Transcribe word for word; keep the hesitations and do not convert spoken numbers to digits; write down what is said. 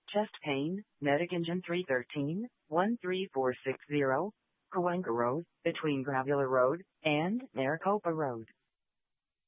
Chest pain, Medic Engine three thirteen, one three four six zero, Cahuenga Road, between Gravula Road and Maricopa Road.